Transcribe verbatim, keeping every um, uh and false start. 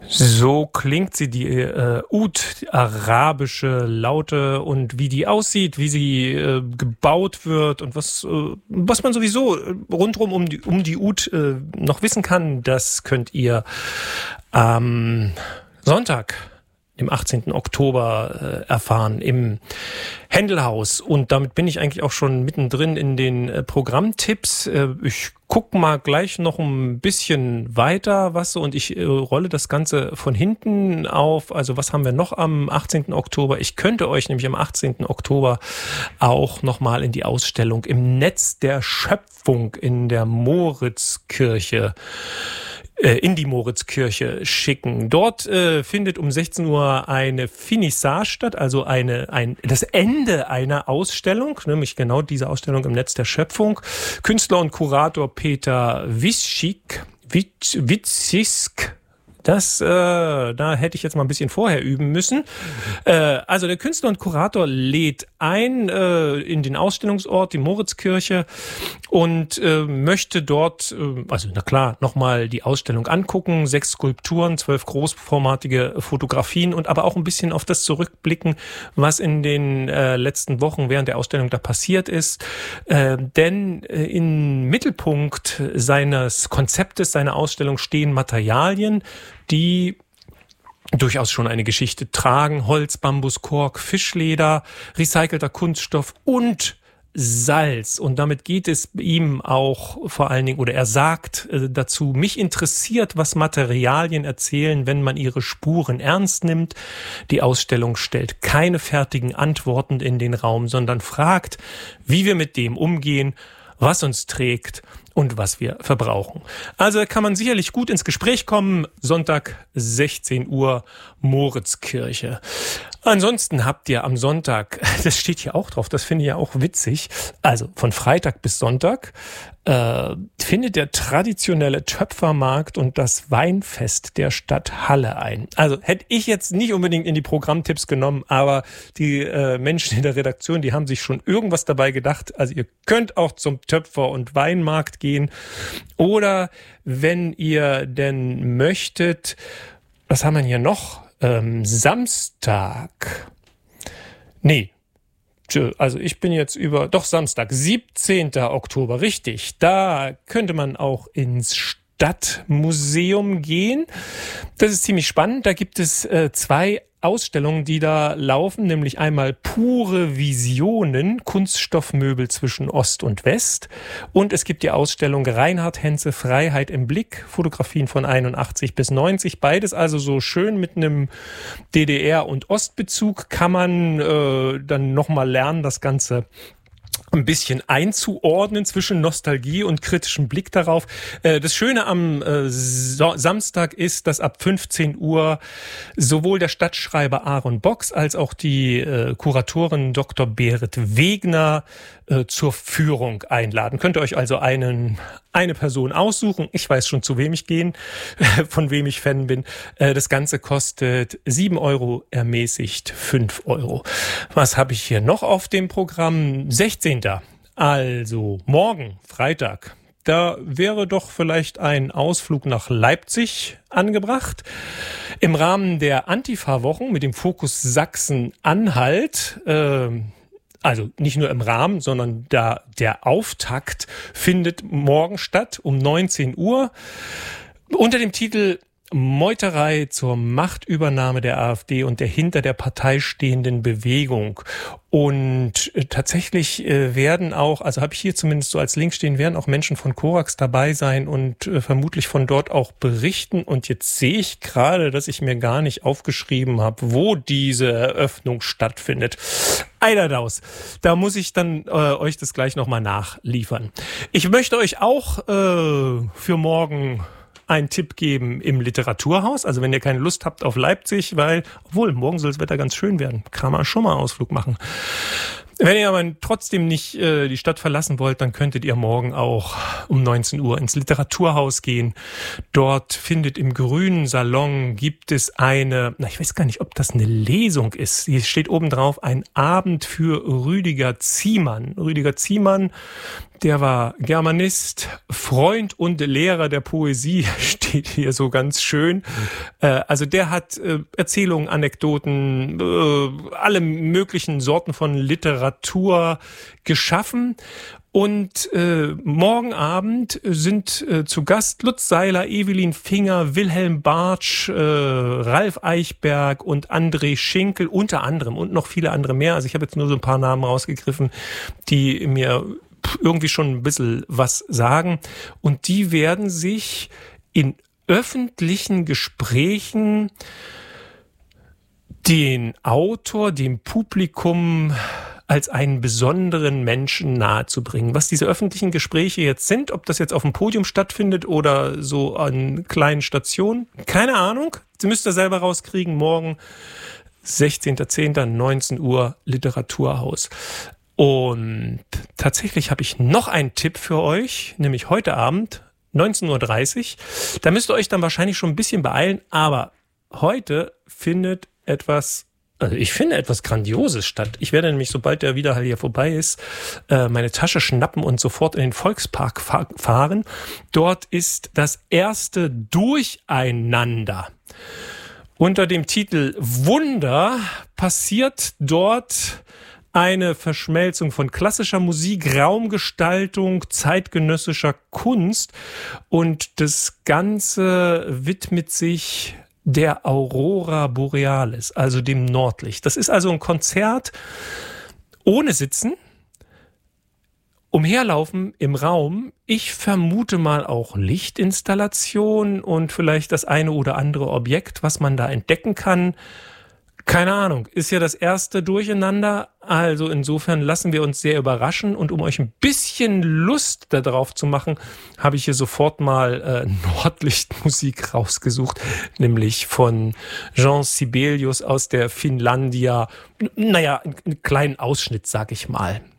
So klingt sie, die äh, Oud, die arabische Laute, und wie die aussieht, wie sie äh, gebaut wird und was äh, was man sowieso rundherum um die, um die Oud äh, noch wissen kann, das könnt ihr am Sonntag, dem achtzehnten Oktober, äh, erfahren im Händelhaus. Und damit bin ich eigentlich auch schon mittendrin in den äh, Programmtipps. Äh, ich guck mal gleich noch ein bisschen weiter, was so, und ich äh, rolle das Ganze von hinten auf. Also was haben wir noch am achtzehnten Oktober? Ich könnte euch nämlich am achtzehnten Oktober auch nochmal in die Ausstellung im Netz der Schöpfung in der Moritzkirche in die Moritzkirche schicken. Dort äh, findet um sechzehn Uhr eine Finissage statt, also eine ein das Ende einer Ausstellung, nämlich genau diese Ausstellung im Netz der Schöpfung. Künstler und Kurator Peter Wischik, Witz, Witzisk, Das, äh, da hätte ich jetzt mal ein bisschen vorher üben müssen. Äh, also der Künstler und Kurator lädt ein äh, in den Ausstellungsort, die Moritzkirche, und äh, möchte dort, äh, also na klar, nochmal die Ausstellung angucken. Sechs Skulpturen, zwölf großformatige Fotografien und aber auch ein bisschen auf das zurückblicken, was in den äh, letzten Wochen während der Ausstellung da passiert ist. Äh, denn äh, im Mittelpunkt seines Konzeptes, seiner Ausstellung stehen Materialien, die durchaus schon eine Geschichte tragen. Holz, Bambus, Kork, Fischleder, recycelter Kunststoff und Salz. Und damit geht es ihm auch vor allen Dingen, oder er sagt äh, dazu, mich interessiert, was Materialien erzählen, wenn man ihre Spuren ernst nimmt. Die Ausstellung stellt keine fertigen Antworten in den Raum, sondern fragt, wie wir mit dem umgehen, was uns trägt und was wir verbrauchen. Also kann man sicherlich gut ins Gespräch kommen. Sonntag sechzehn Uhr, Moritzkirche. Ansonsten habt ihr am Sonntag, das steht hier auch drauf, das finde ich ja auch witzig, also von Freitag bis Sonntag äh, findet der traditionelle Töpfermarkt und das Weinfest der Stadt Halle ein. Also hätte ich jetzt nicht unbedingt in die Programmtipps genommen, aber die äh, Menschen in der Redaktion, die haben sich schon irgendwas dabei gedacht. Also ihr könnt auch zum Töpfer- und Weinmarkt gehen, oder wenn ihr denn möchtet, was haben wir hier noch? Ähm, Samstag. Nee. Also ich bin jetzt über, doch Samstag, siebzehnten Oktober, richtig. Da könnte man auch ins Stadtmuseum gehen. Das ist ziemlich spannend. Da gibt es äh, zwei Ausstellungen, die da laufen, nämlich einmal Pure Visionen, Kunststoffmöbel zwischen Ost und West, und es gibt die Ausstellung Reinhard Henze, Freiheit im Blick, Fotografien von einundachtzig bis neunzig, beides also so schön mit einem D D R- und Ostbezug. Kann man äh, dann nochmal lernen, das Ganze ein bisschen einzuordnen zwischen Nostalgie und kritischem Blick darauf. Das Schöne am Samstag ist, dass ab fünfzehn Uhr sowohl der Stadtschreiber Aaron Box als auch die Kuratorin Doktor Berit Wegner zur Führung einladen. Könnt ihr euch also einen, eine Person aussuchen. Ich weiß schon, zu wem ich gehen, von wem ich Fan bin. Das Ganze kostet sieben Euro, ermäßigt fünf Euro. Was habe ich hier noch auf dem Programm? sechzehnten Also morgen, Freitag. Da wäre doch vielleicht ein Ausflug nach Leipzig angebracht. Im Rahmen der Antifa-Wochen mit dem Fokus Sachsen-Anhalt, äh, also nicht nur im Rahmen, sondern da der Auftakt findet morgen statt um neunzehn Uhr unter dem Titel Meuterei zur Machtübernahme der AfD und der hinter der Partei stehenden Bewegung. Und äh, tatsächlich äh, werden auch, also habe ich hier zumindest so als Link stehen, werden auch Menschen von Korax dabei sein und äh, vermutlich von dort auch berichten. Und jetzt sehe ich gerade, dass ich mir gar nicht aufgeschrieben habe, wo diese Eröffnung stattfindet. Eiderdaus. Da muss ich dann äh, euch das gleich nochmal nachliefern. Ich möchte euch auch äh, für morgen einen Tipp geben im Literaturhaus. Also wenn ihr keine Lust habt auf Leipzig, weil, obwohl, morgen soll das Wetter ganz schön werden, kann man schon mal einen Ausflug machen. Wenn ihr aber trotzdem nicht äh, die Stadt verlassen wollt, dann könntet ihr morgen auch um neunzehn Uhr ins Literaturhaus gehen. Dort findet im grünen Salon gibt es eine, na ich weiß gar nicht, ob das eine Lesung ist. Hier steht oben drauf, ein Abend für Rüdiger Ziemann. Rüdiger Ziemann, der war Germanist, Freund und Lehrer der Poesie, steht hier so ganz schön. Äh, also der hat äh, Erzählungen, Anekdoten, äh, alle möglichen Sorten von Literatur geschaffen. Und äh, morgen Abend sind äh, zu Gast Lutz Seiler, Evelyn Finger, Wilhelm Bartsch, äh, Ralf Eichberg und André Schinkel unter anderem und noch viele andere mehr. Also ich habe jetzt nur so ein paar Namen rausgegriffen, die mir irgendwie schon ein bisschen was sagen. Und die werden sich in öffentlichen Gesprächen den Autor, dem Publikum als einen besonderen Menschen nahezubringen. Was diese öffentlichen Gespräche jetzt sind, ob das jetzt auf dem Podium stattfindet oder so an kleinen Stationen, keine Ahnung. Sie müsst ihr selber rauskriegen. Morgen, sechzehnter zehnter neunzehn Uhr, Literaturhaus. Und tatsächlich habe ich noch einen Tipp für euch, nämlich heute Abend, neunzehn Uhr dreißig. Da müsst ihr euch dann wahrscheinlich schon ein bisschen beeilen, aber heute findet etwas, also ich finde etwas Grandioses statt. Ich werde nämlich, sobald der Widerhall hier vorbei ist, meine Tasche schnappen und sofort in den Volkspark fahren. Dort ist das erste Durcheinander. Unter dem Titel Wunder passiert dort eine Verschmelzung von klassischer Musik, Raumgestaltung, zeitgenössischer Kunst und das Ganze widmet sich der Aurora Borealis, also dem Nordlicht. Das ist also ein Konzert ohne Sitzen, umherlaufen im Raum. Ich vermute mal auch Lichtinstallation und vielleicht das eine oder andere Objekt, was man da entdecken kann. Keine Ahnung, ist ja das erste Durcheinander, also insofern lassen wir uns sehr überraschen und um euch ein bisschen Lust darauf zu machen, habe ich hier sofort mal äh, Nordlichtmusik rausgesucht, nämlich von Jean Sibelius aus der Finlandia, naja, einen kleinen Ausschnitt, sag ich mal.